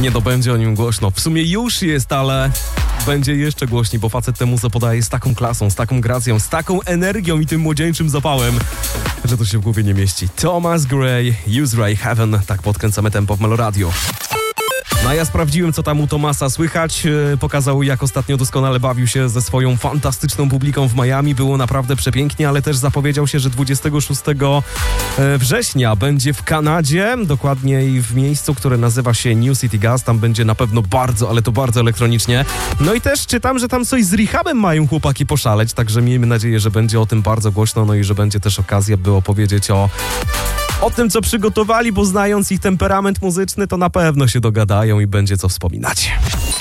Nie, no będzie o nim głośno. W sumie już jest, ale będzie jeszcze głośniej, bo facet temu podaje z taką klasą, z taką gracją, z taką energią i tym młodzieńczym zapałem, że to się w głowie nie mieści. Thomas Gray, Use Ray Heaven. Tak podkręcamy tempo w Meloradio. No a ja sprawdziłem, co tam u Thomasa słychać. Pokazał, jak ostatnio doskonale bawił się ze swoją fantastyczną publiką w Miami. Było naprawdę przepięknie, ale też zapowiedział się, że 26 września będzie w Kanadzie, dokładniej w miejscu, które nazywa się New City Gas. Tam będzie na pewno bardzo, ale to bardzo elektronicznie. No i też czytam, że tam coś z rehabem mają chłopaki poszaleć, także miejmy nadzieję, że będzie o tym bardzo głośno, no i że będzie też okazja, by opowiedzieć o tym, co przygotowali, bo znając ich temperament muzyczny, to na pewno się dogadają i będzie co wspominać.